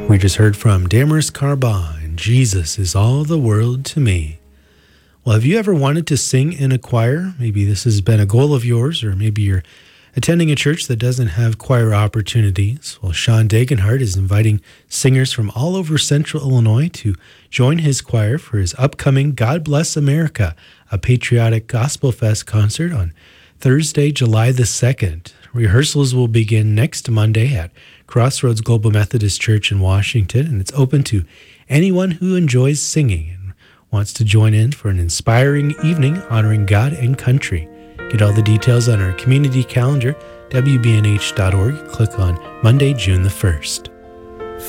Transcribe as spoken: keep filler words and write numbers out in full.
We just heard from Damaris Carbon, Jesus is all the world to me. Well, have you ever wanted to sing in a choir? Maybe this has been a goal of yours, or maybe you're attending a church that doesn't have choir opportunities. Well, Sean Dagenhart is inviting singers from all over Central Illinois to join his choir for his upcoming God Bless America, a patriotic gospel fest concert on Thursday, July the second. Rehearsals will begin next Monday at Crossroads Global Methodist Church in Washington, and it's open to anyone who enjoys singing and wants to join in for an inspiring evening honoring God and country. Get all the details on our community calendar, W B N H dot org. Click on Monday, June the first.